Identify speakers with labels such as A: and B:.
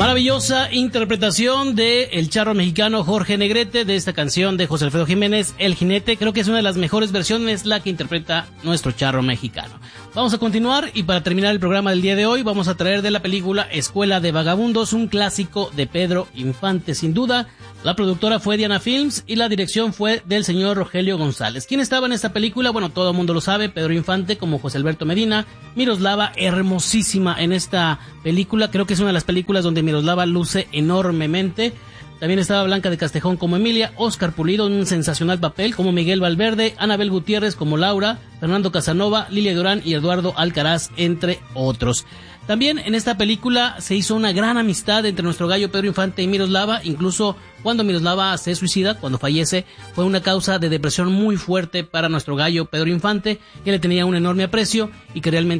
A: Maravillosa interpretación de el charro mexicano Jorge Negrete de esta canción de José Alfredo Jiménez, El Jinete. Creo que es una de las mejores versiones la que interpreta nuestro charro mexicano. Vamos a continuar y para terminar el programa del día de hoy vamos a traer de la película Escuela de Vagabundos, un clásico de Pedro Infante sin duda. La productora fue Diana Films y la dirección fue del señor Rogelio González. ¿Quién estaba en esta película? Bueno, todo el mundo lo sabe, Pedro Infante como José Alberto Medina, Miroslava, hermosísima en esta película, creo que es una de las películas donde Miroslava luce enormemente. También estaba Blanca de Castejón como Emilia, Óscar Pulido en un sensacional papel como Miguel Valverde, Anabel Gutiérrez como Laura, Fernando Casanova, Lilia Durán y Eduardo Alcaraz, entre otros. También en esta película se hizo una gran amistad entre nuestro gallo Pedro Infante y Miroslava, incluso cuando Miroslava se suicida, cuando fallece, fue una causa de depresión muy fuerte para nuestro gallo Pedro Infante, que le tenía un enorme aprecio y que realmente